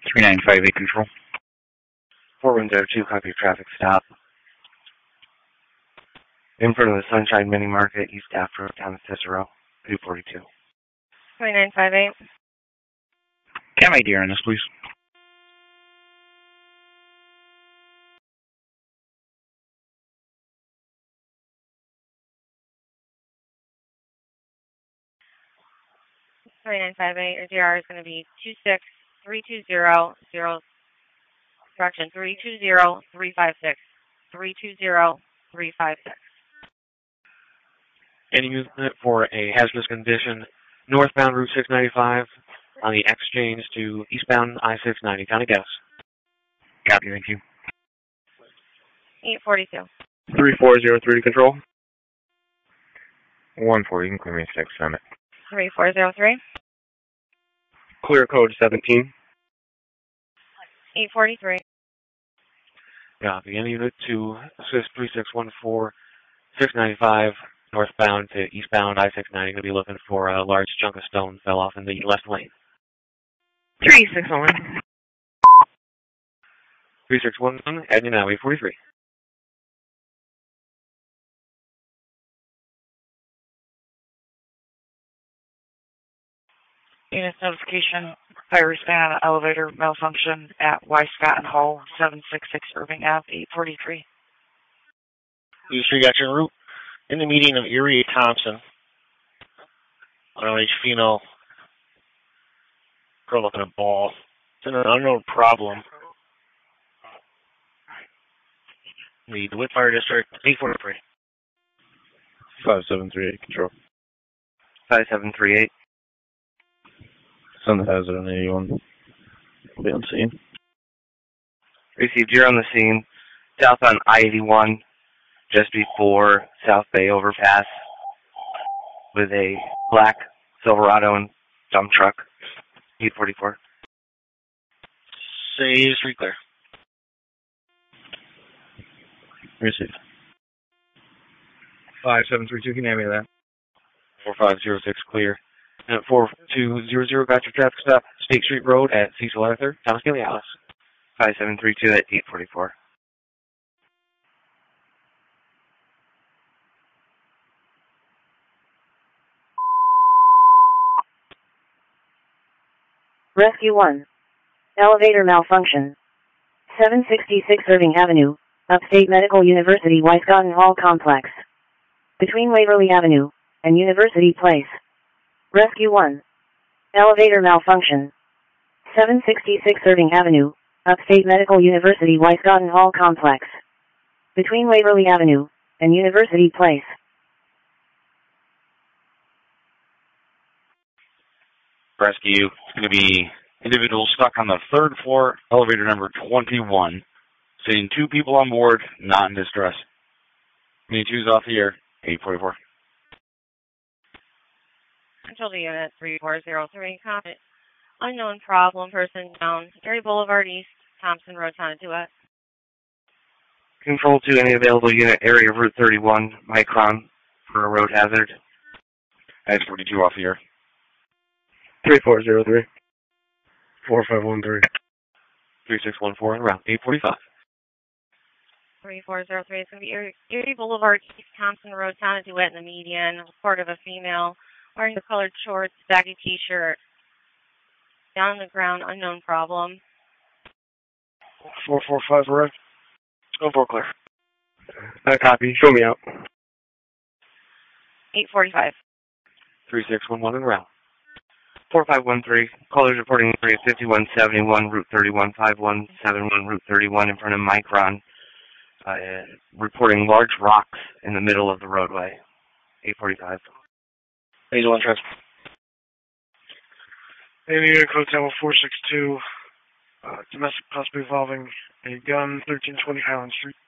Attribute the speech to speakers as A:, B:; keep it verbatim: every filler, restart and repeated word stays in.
A: three nine five eight control.
B: four one zero two, copy your traffic stop. In front of the Sunshine Mini Market, East Taft Road, Thomas Cicero, two forty-two.
C: three nine five eight.
A: Cam I D on this, please.
C: three nine five eight. Your D R is going to be two six three two zero zero. Correction, three two zero three five six. three two zero three five six.
D: Any unit for a hazardous condition northbound Route six ninety-five on the exchange to eastbound I six ninety. County gas.
A: Copy, thank you.
C: eight forty-two.
E: three four zero three to control.
F: one four, you can clear me six, Summit.
C: three four zero three.
E: Clear code seventeen.
C: eight forty-three.
D: Copy. Any unit to assist three six one four six ninety-five northbound to eastbound I six ninety. Going to be looking for a large chunk of stone fell off in the left lane.
C: three six one.
D: three six one, and you now eight forty-three.
G: Unit notification, fire span elevator malfunction at Scott and Hall, seven six six Irving Avenue, eight forty-three.
H: You sure you got your route in the median of Erie Thompson. Underage female girl looking at a ball. It's an unknown problem. The DeWitt Fire District, eight forty-three.
F: five seven three eight, control.
B: five seven three eight.
F: Send the hazard on eighty-one. Be on scene.
B: Received, you're on the scene. South on I eighty-one, just before South Bay overpass, with a black Silverado and dump truck, eight forty-four.
H: Say street clear.
F: Received.
E: five seven three two, can you have me that?
D: four five zero six clear. And at four two zero zero, got your traffic stop, State Street Road at Cecil Arthur, Thomas Gilly Alice.
B: five seven three two at eight forty-four.
I: Rescue one. Elevator malfunction. seven sixty-six Irving Avenue, Upstate Medical University Wyscotten Hall Complex. Between Waverly Avenue and University Place. Rescue one. Elevator malfunction. seven sixty-six Irving Avenue, Upstate Medical University Wyscotten Hall Complex. Between Waverly Avenue and University Place.
A: Rescue. It's going to be individual stuck on the third floor, elevator number twenty-one. Sitting two people on board, not in distress. Need choose off the air, eight forty-four.
C: Control to unit three four zero three. Comment. Unknown problem. Person down. Erie Boulevard East. Thompson Road, Town of Duet.
B: Control to any available unit, area of Route thirty-one, Micron, for a road hazard.
A: I forty-two off the air.
E: three four zero three. four five one three.
D: three six one four en route, eight forty-five.
C: three four zero three. It's going to be Erie, Erie Boulevard East. Thompson Road, Town of Duet in the median. Report of a female wearing the colored shorts, baggy t-shirt. Down on the ground, unknown problem.
E: four four five, right?
H: Go for clear.
E: I copy. Show me out.
C: eight forty-five.
D: three six one one en route.
B: four five one three. Callers reporting area fifty-one seventy-one, Route thirty-one, five one seven one, Route thirty-one in front of Micron. Uh, reporting large rocks in the middle of the roadway. eight forty-five.
H: Phase one transfer.
E: Navy Unit Code Tower four six two. Uh, domestic possibly involving a gun, thirteen twenty Highland Street.